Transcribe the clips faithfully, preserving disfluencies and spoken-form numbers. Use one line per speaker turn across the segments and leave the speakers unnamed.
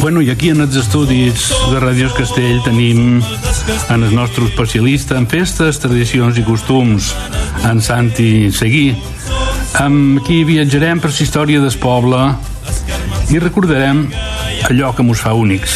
Bueno, i aquí en els estudis de Ràdio Castell tenim en el nostre especialista en festes, tradicions i costums, en Santi Seguí. Amb qui viatjarem per la història del poble i recordarem allò que mos fa únics.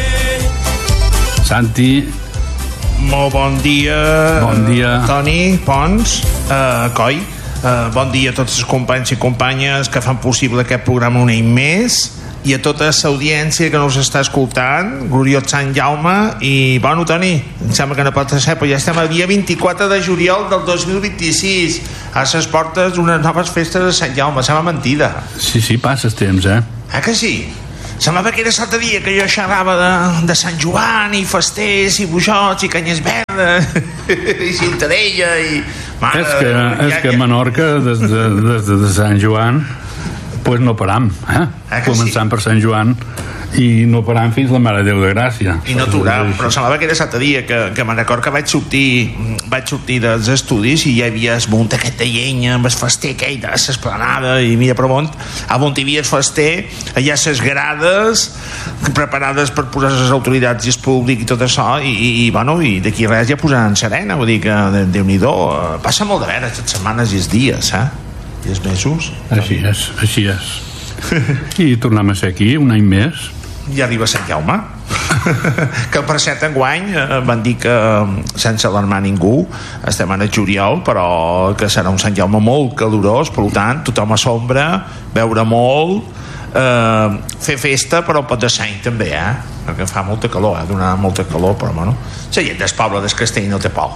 Santi.
Molt bon dia.
Bon dia.
Toni Pons, uh, Coi. Uh, bon dia a tots els companys i companyes que fan possible aquest programa un any més, i a tota l'audiència que nos està escoltant. Gloriós Sant Jaume. I bueno, Toni, em sembla que no pot ser, però ja estem el dia vint-i-quatre de juliol del dos mil vint-i-sis, a les portes d'unes noves festes de Sant Jaume. Sembla mentida.
Sí, sí, passa el temps, eh?
Eh que sí? Semblava que era l'altre dia que jo xerrava de, de Sant Joan i festers i bujots i canyes verdes i Ciutadella i... Mare,
és que, és
ja,
que a Menorca des de, des de Sant Joan pues no param, eh?
eh
Començant
sí?
per Sant Joan i no param fins la Mare de Déu de Gràcia.
I no aturar, però semblava que era l'altre dia que, que me'n record que vaig sortir vaig sortir dels estudis i hi havia el munt aquest de llenya amb el fester aquell de l'esplanada, i mira per on a on hi havia el fester, allà les grades preparades per posar les autoritats i el públic i tot això, i, i, i bueno, i d'aquí res ja posaran serena, vull dir que Déu-n'hi-do, passa molt de veres les setmanes i els dies, eh? I els mesos.
Així és, així és. I tornem a ser aquí un any més.
Ja arriba Sant Jaume. Que per cert enguany eh, van dir que sense alarmar ningú estem en el juliol, però que serà un Sant Jaume molt calorós, per tant tothom a sombra, beure molt, eh, fer festa, però pot de seny també, eh? Perquè fa molta calor, eh? Donarà molta calor, però bueno, la gent del poble del Castell no té por.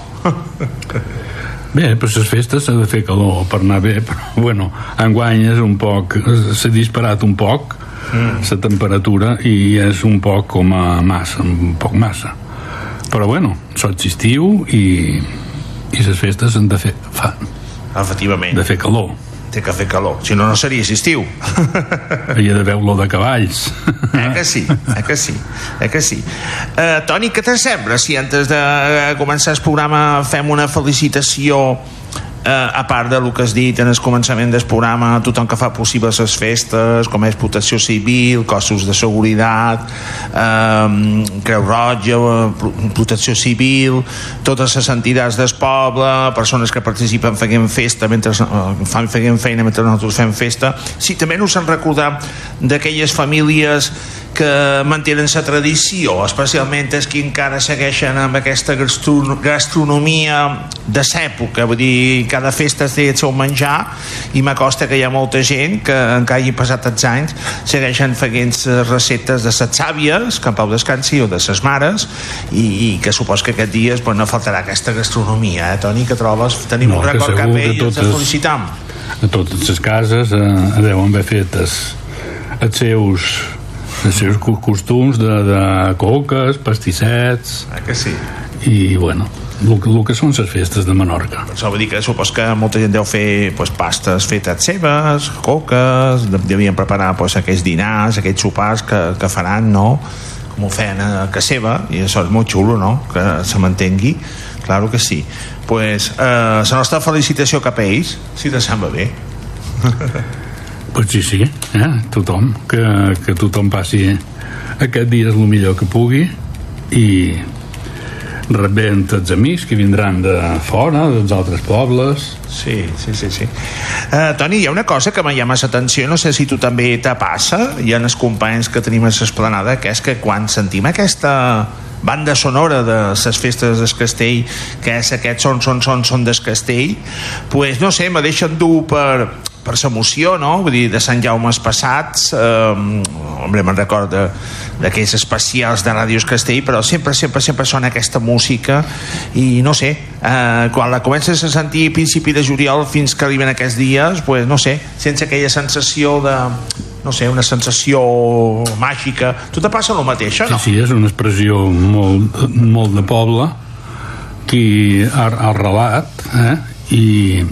Bé, per les festes s'ha de fer calor per anar bé, però bueno, enguany és un poc, s'ha disparat un poc la mm. temperatura i és un poc com a massa, un poc massa, però bueno, sots estiu i i les festes han de fer fa,
efectivament,
de fer calor,
té que fer calor, si no no seria estiu.
hi ha d'haver olor de cavalls.
Eh que sí, eh que sí, eh que sí. Uh, Toni, què te sembla si antes de començar el programa fem una felicitació, uh, a part del que has dit en el començament del programa, tothom que fa possible les festes, com és Protecció Civil, cossos de seguretat, uh, Creu Roja, Protecció Civil, totes les entitats del poble, persones que participen fent festa mentre uh, fan fent feina mentre nosaltres fem festa. Sí, també nos en recordar d'aquelles famílies que mantenen la tradició, especialment els que encara segueixen amb aquesta gastronomia de l'època, vull dir, cada festa té el seu menjar, i m'acosta que hi ha molta gent que encara hagi passat els anys segueixen fent receptes de les àvies, que en pau descansi, o de les mares, i, i que supos que aquests dies pues, no faltarà aquesta gastronomia, eh, Toni, que trobes? Tenim no, un record cap a ell i ens felicitam.
A totes les cases eh, deuen haver fet els, els seus els seus costums de, de coques, pastissets,
ah, que sí?
I bueno, el, el que són les festes de Menorca.
Això vull dir que supos que molta gent deu fer pues, pastes fetes seves, coques, devien preparar pues, aquells dinars, aquells sopars que, que faran, no? Com ho feien a casa seva, i això és molt xulo, no? Que se mantengui, claro que sí. Pues eh, la nostra felicitació cap a ells, si te sembla bé.
Pues sí, sí, eh? tothom que, que tothom passi aquest dia és el millor que pugui, i rebent els amics que vindran de fora, dels altres pobles.
Sí, sí, sí, sí. Uh, Toni, hi ha una cosa que me llama l'atenció, no sé si tu també te passa, hi ha els companys que tenim a l'esplanada, que és que quan sentim aquesta banda sonora de les festes del Castell, que és aquest son, son, son, son del Castell, pues no sé, me deixen dur per per l'emoció, no? Vull dir, de Sant Jaumes passats, eh, hombre, me'n recordo d'aquells especials de Ràdio Castell, però sempre, sempre, sempre sona aquesta música, i no sé, eh, quan la comences a sentir a principi de juliol fins que arriben aquests dies, pues no sé, sense aquella sensació de, no sé, una sensació màgica. Tu te passa el mateix, no?
Sí, sí, és una expressió molt, molt de poble, qui ha, ha relat, eh? I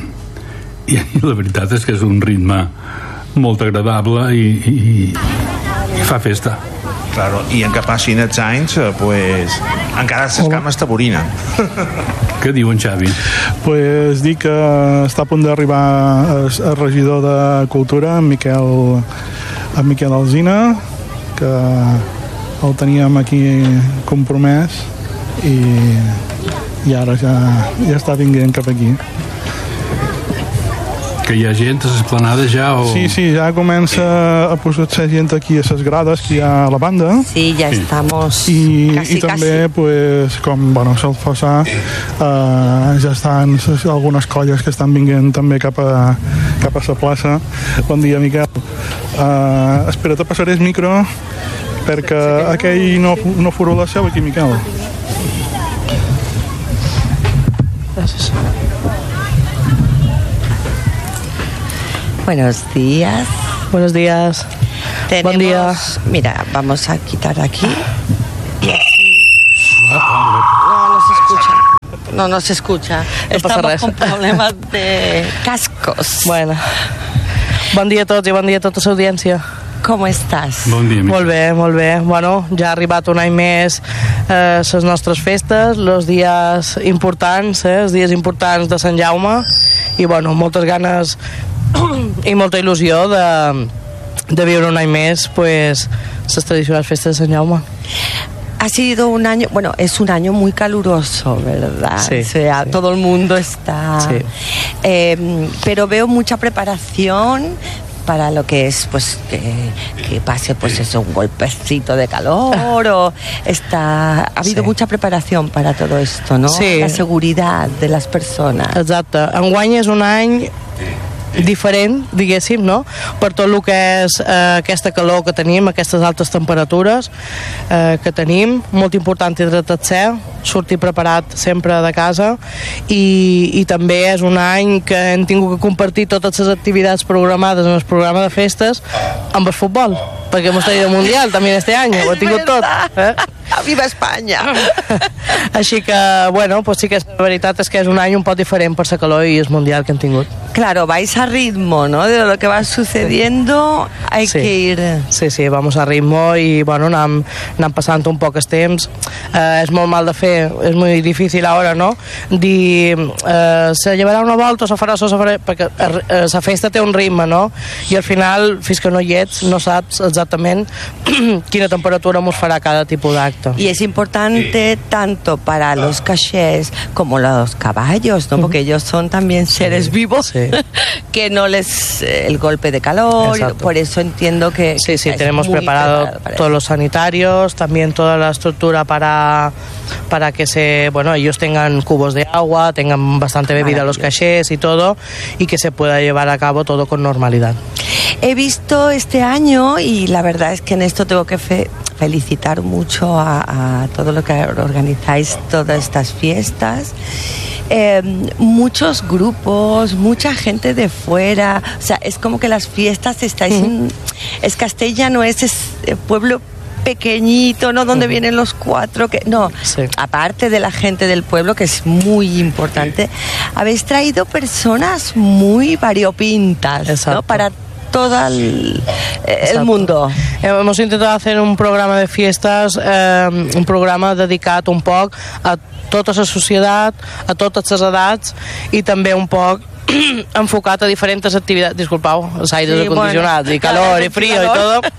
i la veritat és que és un ritme molt agradable i, i, i fa festa.
Claro, i en que passin els anys pues, encara les cames t'aborinen.
Què diu en Xavi?
Pues dic que està a punt d'arribar el regidor de Cultura, en Miquel, en Miquel Alsina, que el teníem aquí compromès i, i ara ja, ja està vinguent cap aquí.
Que hi ha gent a l'esplanada ja? O...
Sí, sí, ja comença a posar-se gent aquí a les grades que hi ha a la banda.
Sí, ja sí. estamos
I,
casi,
i també,
casi.
Pues, com bueno, sol passar, eh, ja estan algunes colles que estan vinguent també cap a, cap a la plaça. Bon dia, Miquel. Uh, espera, te passaré el micro perquè aquell no, no furo la seu aquí, Miquel.
Gràcies. Buenos días.
Buenos días.
Tenemos,
buen día.
Mira, vamos a quitar aquí. Y así.
No,
no se escucha. No, no se escucha.
No
Estamos con problemas de cascos.
Bueno. Bon dia a tots i bon dia a tota l'audiència.
Com estàs?
Bon dia, Miquel.
Molt bé, molt bé. Bueno, ja ha arribat un any més eh, les nostres festes, els dies importants, eh, els dies importants de Sant Jaume, i bueno, moltes ganes i molta il·lusió de, de viure un any més pues, les tradicionals festes de Sant Jaume.
Ha sido un año, bueno, es un año muy caluroso, ¿verdad?
Sí,
o sea,
sí.
todo el mundo está...
Sí.
Eh, pero veo mucha preparación para lo que es, pues, que, que pase, pues, eso, un golpecito de calor o está... Ha habido
Sí.
mucha preparación para todo esto, ¿no?
Sí.
La seguridad de las personas.
Exacte. Enguany és un any diferent, diguéssim, no? Per tot el que és eh, aquesta calor que tenim, aquestes altes temperatures eh, que tenim, molt important hidratar-se, sortir preparat sempre de casa i, i també és un any que hem tingut que compartir totes les activitats programades en el programa de festes amb el futbol, perquè hemos tenido mundial també este any, ho he tingut tot. Eh?
¡Viva España!
Així que, bueno, pues sí que la veritat és que és un any un poc diferent per la calor i el mundial que hem tingut.
Claro, vais a ritmo, ¿no? De lo que va sucediendo, hay
Sí.
que ir...
Sí, sí, vamos a ritmo i bueno, anem, anem passant un poc el temps. Eh, és molt mal de fer, és molt difícil ara, no? Dir, eh, se llevarà una volta o se farà, o se farà... Perquè eh, la festa té un ritme, no? I al final, fins que no hi ets, no saps exactament quina temperatura mos farà cada tipus d'acte.
Y es importante tanto para los cachés como los caballos, ¿no? Porque ellos son también seres vivos,
Sí.
que no les el golpe de calor.
Exacto.
Por eso entiendo que
Sí, sí,
es
tenemos
muy
preparado
preparado para
todos
eso.
los sanitarios, también toda la estructura para, para que se, bueno, ellos tengan cubos de agua, tengan bastante bebida los cachés y todo, y que se pueda llevar a cabo todo con normalidad.
He visto este año, y la verdad es que en esto tengo que fe- felicitar mucho a, a todo lo que organizáis todas estas fiestas. Eh, muchos grupos, mucha gente de fuera, o sea, es como que las fiestas estáis
Ujú.
en, es Castella, no es, es eh, pueblo pequeñito, ¿no? Donde vienen los cuatro, que no,
Sí.
aparte de la gente del pueblo, que es muy importante, habéis traído personas muy variopintas, ¿no?
Exacto.
Para todo el, el
Exacto.
mundo.
Hemos intentado hacer un programa de fiestas, eh, un programa dedicat un poc a tota la societat, a totes les edats i també un poc enfocat a diferents activitats, disculpau, els aires
Sí,
acondicionats
bueno,
i calor
claro,
i frío i
calor.
tot,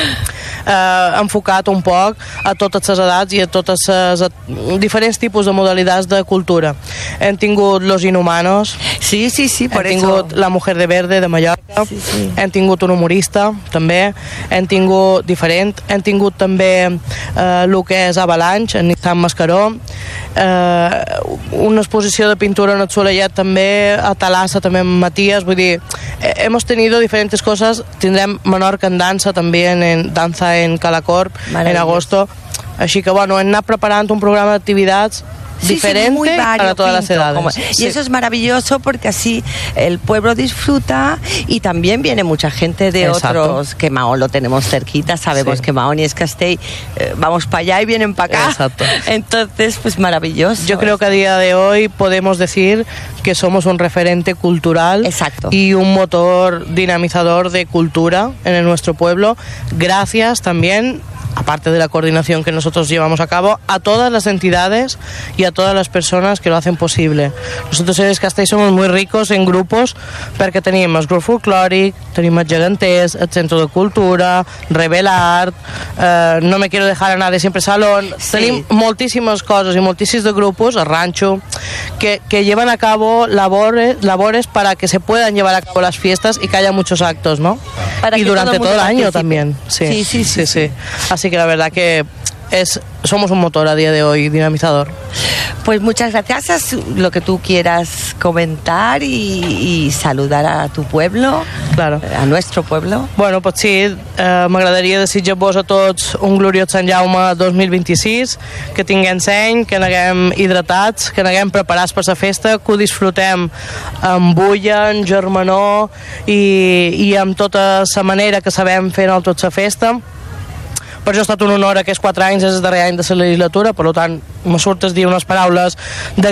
eh, enfocat un poc a totes les edats i a totes les a- diferents tipus de modalitats de cultura. Hem tingut Los Inhumanos,
Sí, sí, sí, por
hem
eso.
tingut La Mujer de Verde de Mallorca,
Sí, sí.
hem tingut un humorista també, hem tingut diferent, hem tingut també eh, el que és Avalanche, en Nissan Mascaró, eh, una exposició de pintura en el Soleillet també, a Talassa també amb Matías, vull dir, eh, hemos tenido diferentes cosas, tindrem Menorca en dansa també, en, en dansa en Calacorp, en
Maravilloso.
agosto, així que bueno, hem anat preparant un programa d'activitats
Sí, sí,
diferente
muy
para todas las
variopinto,
edades.
como-
Sí.
Y eso es maravilloso porque así el pueblo disfruta y también viene mucha gente de
Exacto.
otros, que Mahón lo tenemos cerquita, sabemos
Sí.
que Mahón y es Castell, eh, vamos para allá y vienen para acá.
Exacto.
Entonces, pues maravilloso.
Yo creo que a día de hoy podemos decir que somos un referente cultural
Exacto.
y un motor dinamizador de cultura en nuestro pueblo, gracias también aparte de la coordinación que nosotros llevamos a cabo, a todas las entidades y a todas las personas que lo hacen posible. Nosotros en Castell somos muy ricos en grupos perquè tenim el grup folclòric, tenim els geganters, el centre de cultura, Rebel Art, eh, no me quiero dejar a nadie siempre salón, sí. Tenim moltíssimes coses i moltíssims de grupos, el rancho, que, que llevan a cabo labores, labores para que se puedan llevar a cabo las fiestas y que haya muchos actos, ¿no? Para y durante todo, todo el año también. Sí. Sí, sí, sí, sí, sí. Así que la verdad que es, somos un motor a día de hoy, dinamizador.
Pues muchas gracias. Es lo que tú quieras comentar y, y saludar a tu pueblo,
claro.
A nuestro pueblo.
Bueno, pues sí, eh, m'agradaria desitjar-vos a tots un gloriós Sant Jaume dos mil vint-i-sis, que tinguem seny, que n'haguem hidratats, que n'haguem preparats per la festa, que ho disfrutem amb bulla, amb germanor i, i amb tota la manera que sabem fer nosaltres la festa. Per això ha estat un honor aquests quatre anys, és el darrer any de la legislatura, per tant, me surtes dir unes paraules de